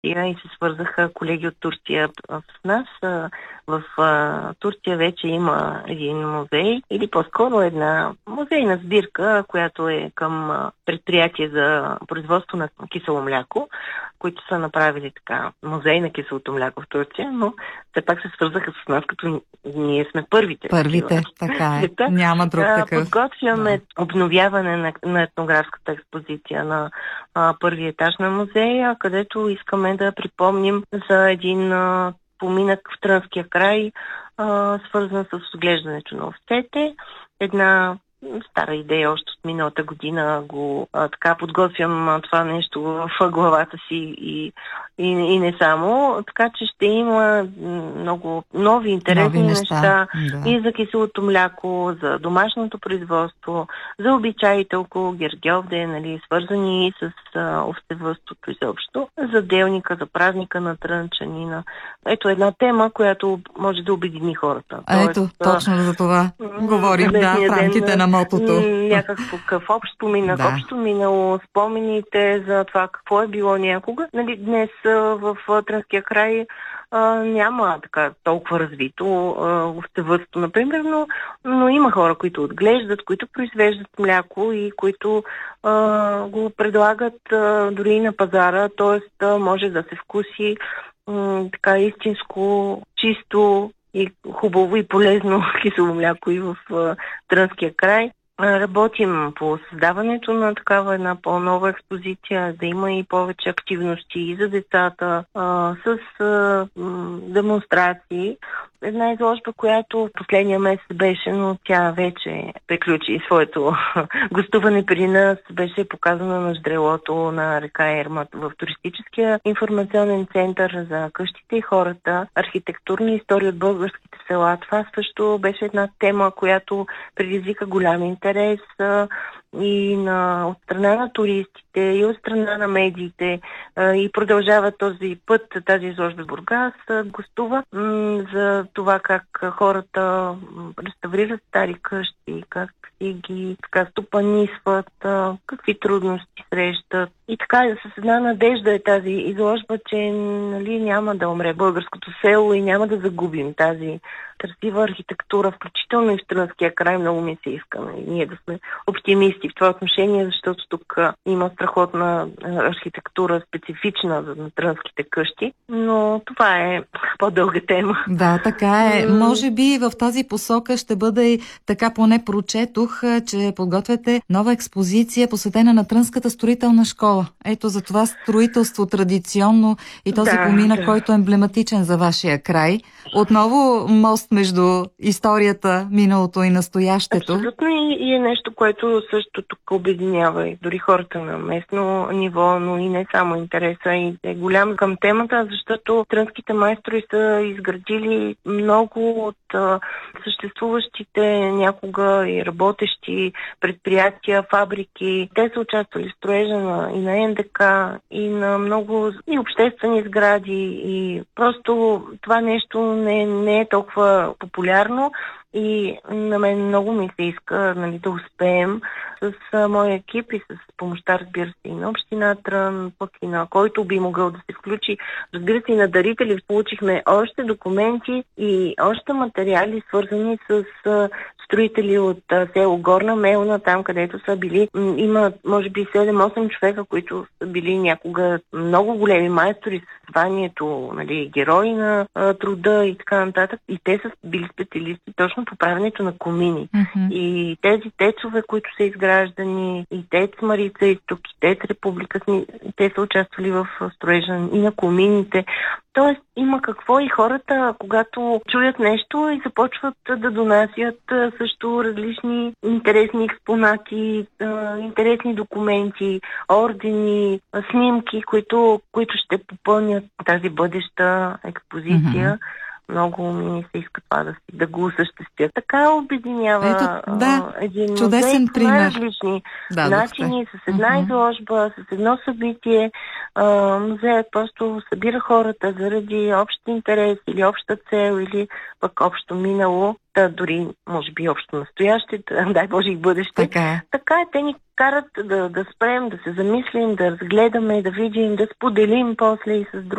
Турция и се свързаха колеги от Турция с нас. В Турция вече има един музей, или по-скоро една музейна сбирка, която е към предприятие за производство на кисело мляко, които са направили така музей на киселото мляко в Турция, но все пак се свързаха с нас, като ние сме първите. Първите, така е. Няма друг такъв. Подготвяме обновяване на етнографската експозиция на първи етаж на музея, където искаме да припомним за един поминък в Трънския край, свързан с отглеждането на овцете. Една стара идея още от миналата година го така подготвям това нещо в главата си и не само. Така че ще има много нови интересни неща и за киселото мляко, за домашното производство, за обичаите около Гергьовден, нали, свързани с овцевъдството изобщо, за делника, за празника на Трънчанина. Ето една тема, която може да обедини хората. Ето, точно за това говорим, в рамките на мотото. Някакъв общ поминък, общо минало, спомените за това какво е било някога. Нали, днес в Трънския край няма така толкова развито овцевъдство, например, но има хора, които отглеждат, които произвеждат мляко и които го предлагат дори и на пазара, т.е. може да се вкуси така истинско, чисто и хубаво и полезно кисело мляко и в Трънския край. Работим по създаването на такава една по-нова експозиция, да има и повече активности и за децата, с демонстрации. Една изложба, която последния месец беше, но тя вече приключи своето гостуване при нас, беше показана на ждрелото на река Ермат в туристическия информационен център за къщите и хората, архитектурна история от българските села. Това също беше една тема, която предизвика голям интерес и от страна на туристите, и от страна на медиите, и продължава този път, тази изложба в Бургас, гостува за това как хората реставрират стари къщи, как си ги така стопанисват, какви трудности срещат. И така, с една надежда е тази изложба, че нали, няма да умре българското село и няма да загубим тази красива архитектура, включително и в Трънския край. Много ми се иска ние да сме оптимисти в това отношение, защото тук има страхотна архитектура, специфична на трънските къщи, но това е по-дълга тема. Да, така е. Може би в тази посока ще бъде и така, поне прочетох, че подготвяте нова експозиция, посветена на Трънската строителна школа. Ето за това строителство традиционно и този поминък, който е емблематичен за вашия край. Отново мост между историята, миналото и настоящето. Абсолютно и е нещо, което също тук обединява и дори хората на местно ниво, но и не само интереса и е голям към темата, защото трънските майстори са изградили много от съществуващите някога и работещи предприятия, фабрики. Те са участвали в строежа и на НДК, и на много и обществени сгради, и просто това нещо не е толкова популярно. И на мен много ми се иска нали, да успеем с моя екип и с помощта, разбира се, и на община Трън, пък и на който би могъл да се включи. Разбира се, и на дарители получихме още документи и още материали, свързани с строители от село Горна Мелна, там където са били. Има, може би, 7-8 човека, които са били някога много големи майстори с званието, нали, герои на труда и така нататък. И те са били специалисти точно по правенето на комини. И тези тецове, които са изграждани, и тец Марица Изток, и тец Република, те са участвали в строежа и на комините. Тоест има какво и хората, когато чуят нещо и започват да донасят също различни интересни експонати, интересни документи, ордени, снимки, които ще попълнят тази бъдеща експозиция. Много ми се иска това да го осъществя. Така обединява един чудесен музей по най-различни начини, с една изложба, с едно събитие. Музеят просто събира хората заради общ интерес или обща цел, или пък общо минало, дори може би общо настояще, дай Боже и бъдеще. Така е, те ни карат да спрем, да се замислим, да разгледаме, да видим, да споделим после и с други.